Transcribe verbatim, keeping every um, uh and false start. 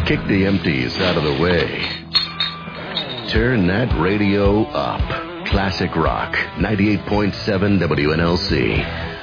Kick the empties out of the way. Turn that radio up. Classic Rock, ninety-eight point seven W N L C.